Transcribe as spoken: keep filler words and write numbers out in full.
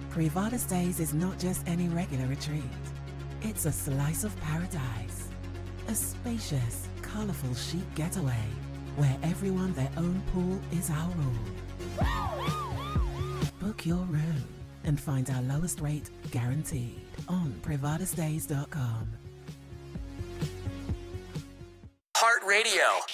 Privada Stays is not just any regular retreat. It's a slice of paradise. A spacious, colourful chic getaway where everyone their own pool is our rule. Book your room and find our lowest rate guaranteed on privada stays dot com. Heart Radio.